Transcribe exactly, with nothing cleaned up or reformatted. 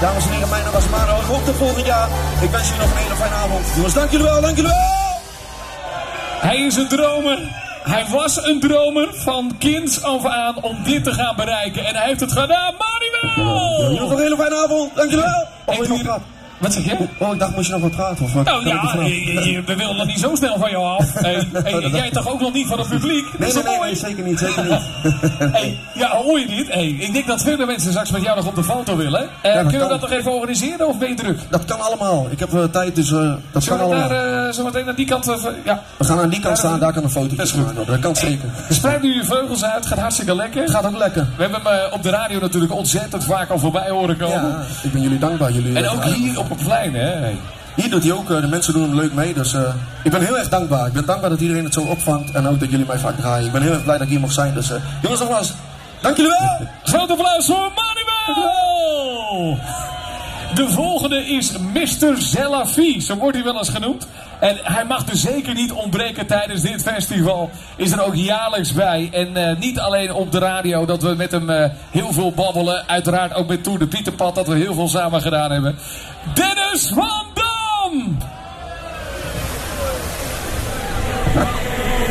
Dames en heren, mijn naam was Mano. Ik hoop tot volgend jaar. Ik wens jullie nog een hele fijne avond. Jongens, dank jullie wel, dank jullie wel. Hij is een dromer. Hij was een dromer van kinds af aan om dit te gaan bereiken. En hij heeft het gedaan. Manuel! Jullie nog een hele fijne avond. Dank jullie wel. Oh, En je nog hier- praten? Wat zeg je? Oh, ik dacht, moest je nog wat praten? Of wat? Nou Kan ik ja, niet je- je- je- we willen nog niet zo snel van jou af. Hey, hey, en jij toch ook nog niet van het publiek? Dat Nee, is nee, toch nee, mooi? nee, zeker niet, zeker niet. Hey, ja, hoor je niet? Hey, ik denk dat veel mensen straks met jou nog op de foto willen. Eh, dat kunnen we kan. dat nog even organiseren of ben je druk? Dat kan allemaal. Ik heb uh, tijd, dus uh, dat kan Zullen we allemaal. daar uh, zo meteen naar die kant... Uh, ja. We gaan aan die kant staan, daar kan een foto Dat is van goed. maken. Dat kan zeker. Spreid nu je vleugels uit, gaat hartstikke lekker. Gaat ook lekker. We hebben hem uh, op de radio natuurlijk ontzettend vaak al voorbij horen komen. Ja, ik ben jullie dankbaar. Jullie, En ook hier op het plein, hè? Hey. Hier doet hij ook, uh, de mensen doen hem leuk mee, dus uh, ik ben heel erg dankbaar. Ik ben dankbaar dat iedereen het zo opvangt en ook dat jullie mij vaak draaien. Ik ben heel erg blij dat ik hier mag zijn, dus uh, jongens nogmaals, dank jullie wel! Grote applaus voor Manuel! De volgende is mister Zelafi, zo wordt hij wel eens genoemd. En hij mag dus zeker niet ontbreken tijdens dit festival. Is er ook jaarlijks bij. En uh, niet alleen op de radio dat we met hem uh, heel veel babbelen. Uiteraard ook met Tour de Pieterpad dat we heel veel samen gedaan hebben. Dennis van Dam!